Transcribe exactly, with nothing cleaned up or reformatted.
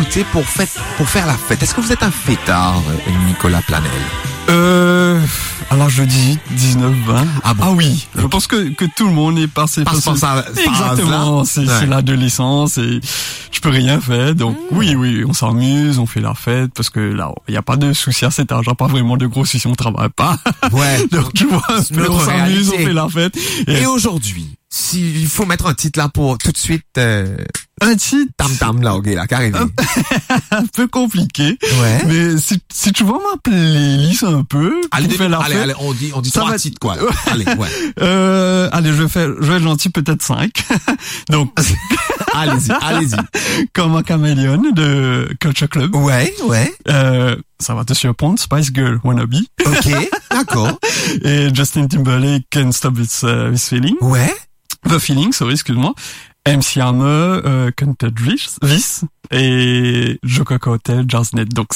écouter pour, fête, pour faire la fête? Est-ce que vous êtes un fêtard, Nicolas Planel? Euh, alors je dis dix-neuf vingt. Ah bon? Ah oui. Je pense que, que tout le monde est passé Passe par par ça. Exactement. C'est, ouais. c'est l'adolescence et je peux rien faire. Donc mmh. oui, oui, on s'amuse, on fait la fête parce que là, il n'y a pas de souci à cet âge. Pas vraiment de gros soucis, on travaille pas. Ouais. Donc tu vois, on s'amuse, réalité. On fait la fête. Et, et aujourd'hui, s'il faut mettre un titre là pour tout de suite, euh, un titre. Tam tam là, ok, là, carré. Un peu compliqué. Ouais. Mais si, si tu vois ma playlist un peu, allez, pour faire la allez, fête, allez, on dit, on dit trois titres, quoi. Allez, ouais. Euh, allez, je vais faire, je vais être gentil, peut-être cinq. Donc. allez-y, allez-y. Comme un caméléon de Culture Club. Ouais, ouais. Euh, ça va te surprendre, Spice Girl Wannabe. Ok, d'accord. Et Justin Timberlake, Can't Stop This, uh, This Feeling. Ouais. The Feeling, sorry, excuse-moi. M C Hammer, euh, Can't Touch This. Et Joe Cocker Hotel, Jazznet. Donc,